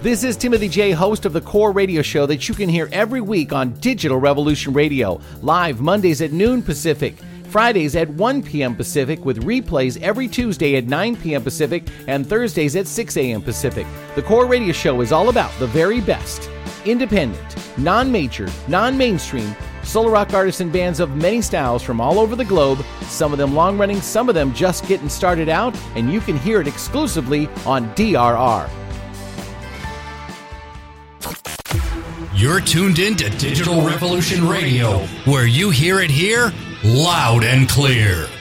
This is Timothy J., host of the Core Radio Show that you can hear every week on Digital Revolution Radio, live Mondays at noon Pacific, Fridays at 1 p.m. Pacific, with replays every Tuesday at 9 p.m. Pacific and Thursdays at 6 a.m. Pacific. The Core Radio Show is all about the very best, independent, non-major, non-mainstream, solar rock artists and bands of many styles from all over the globe, some of them long-running, some of them just getting started out, and you can hear it exclusively on DRR. You're tuned in to Digital Revolution Radio, where you hear it here loud and clear.